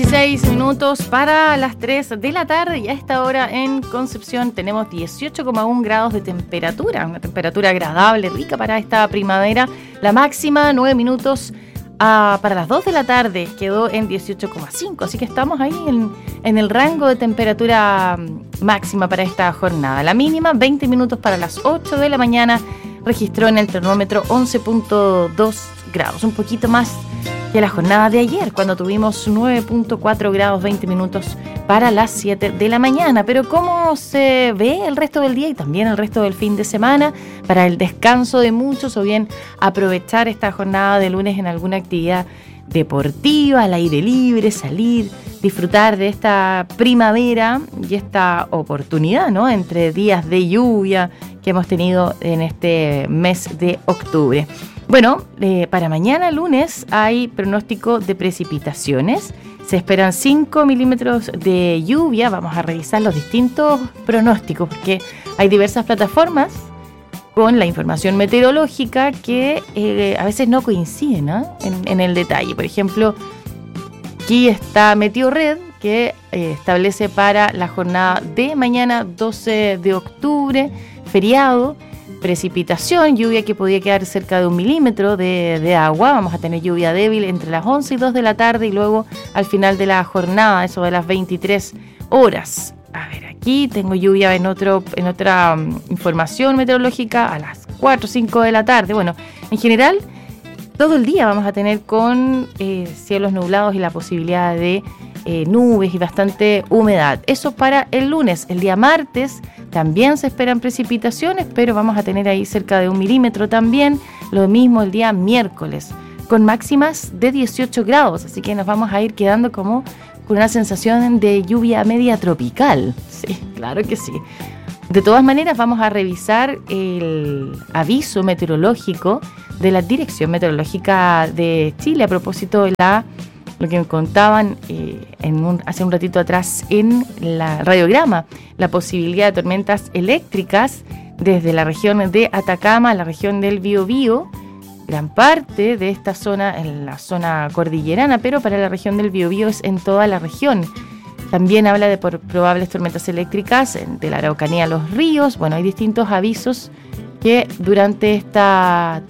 16 minutos para las 3 de la tarde y a esta hora en Concepción tenemos 18,1 grados de temperatura, una temperatura agradable, rica para esta primavera. La máxima 9 minutos para las 2 de la tarde quedó en 18,5, así que estamos ahí en el rango de temperatura máxima para esta jornada. La mínima 20 minutos para las 8 de la mañana registró en el termómetro 11,2 grados, un poquito más que la jornada de ayer, cuando tuvimos 9,4 grados 20 minutos para las 7 de la mañana. Pero ¿cómo se ve el resto del día y también el resto del fin de semana para el descanso de muchos o bien aprovechar esta jornada de lunes en alguna actividad deportiva, al aire libre, salir, disfrutar de esta primavera y esta oportunidad, ¿no?, entre días de lluvia que hemos tenido en este mes de octubre? Bueno, para mañana lunes hay pronóstico de precipitaciones. Se esperan 5 milímetros de lluvia. Vamos a revisar los distintos pronósticos porque hay diversas plataformas con la información meteorológica que a veces no coinciden, ¿no?, en el detalle. Por ejemplo, aquí está Meteorred, que establece para la jornada de mañana 12 de octubre, feriado, precipitación, lluvia que podría quedar cerca de 1 milímetro de agua. Vamos a tener lluvia débil entre las 11 y 2 de la tarde y luego al final de la jornada, eso de las 23 horas. A ver, aquí tengo lluvia en otra información meteorológica a las 4 o 5 de la tarde. Bueno, en general, todo el día vamos a tener con cielos nublados y la posibilidad de nubes y bastante humedad. Eso para el lunes. El día martes también se esperan precipitaciones, pero vamos a tener ahí cerca de 1 milímetro también. Lo mismo el día miércoles, con máximas de 18 grados. Así que nos vamos a ir quedando como con una sensación de lluvia media tropical. Sí, claro que sí. De todas maneras, vamos a revisar el aviso meteorológico de la Dirección Meteorológica de Chile a propósito de lo que me contaban hace un ratito atrás en la radiograma, la posibilidad de tormentas eléctricas desde la región de Atacama a la región del Biobío, gran parte de esta zona en la zona cordillerana, pero para la región del Biobío es en toda la región. También habla de probables tormentas eléctricas de la Araucanía a los ríos. Bueno, hay distintos avisos que durante esta